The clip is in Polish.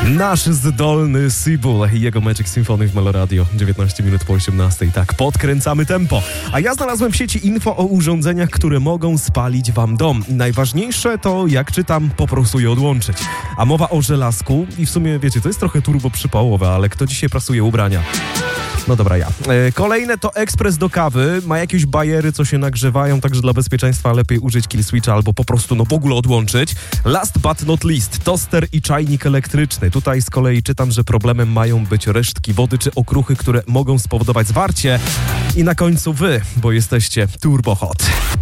Nasz zdolny Sibul i jego Magic Symphony w Meloradio. 19 minut po 18. Tak, podkręcamy tempo. A ja znalazłem w sieci info o urządzeniach, które mogą spalić wam dom. I najważniejsze to, jak czytam, po prostu je odłączyć. A mowa o żelazku i w sumie, wiecie, to jest trochę turbo przypałowe, ale kto dzisiaj prasuje ubrania? No dobra, ja. Kolejne to ekspres do kawy. Ma jakieś bajery, co się nagrzewają, także dla bezpieczeństwa lepiej użyć kill switcha albo po prostu w ogóle odłączyć. Last but not least, toster i czajnik elektryczny. Tutaj z kolei czytam, że problemem mają być resztki wody czy okruchy, które mogą spowodować zwarcie. I na końcu wy, bo jesteście turbo hot.